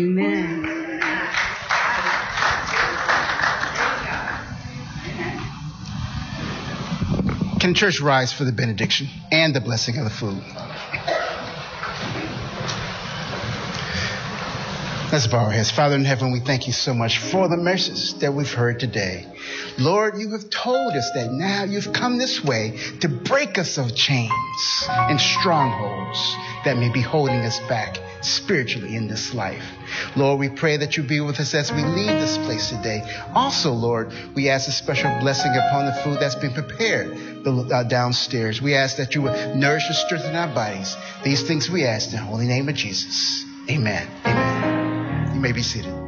Amen. Can the church rise for the benediction and the blessing of the food? Let's bow our heads. Father in heaven, we thank you so much for the mercies that we've heard today. Lord, you have told us that now you've come this way to break us of chains and strongholds that may be holding us back spiritually in this life. Lord, we pray that you be with us as we leave this place today. Also, Lord, we ask a special blessing upon the food that's been prepared downstairs. We ask that you would nourish and strengthen our bodies. These things we ask in the holy name of Jesus. Amen. Amen. You may be seated.